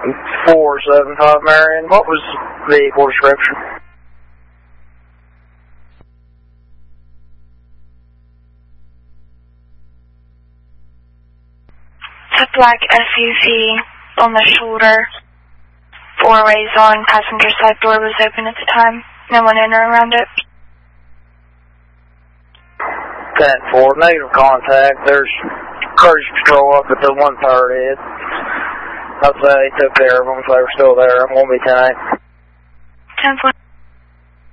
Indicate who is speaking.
Speaker 1: 475 Marion. What was the vehicle description?
Speaker 2: It's a black SUV on the shoulder. 4 ways on. Passenger side door was open at the time. No one in or around it.
Speaker 1: 10-4, negative contact. There's cruise patrol up at the 130. I'd say they took care of them if they were still there. I'm going to be 10-8.
Speaker 2: 10-4.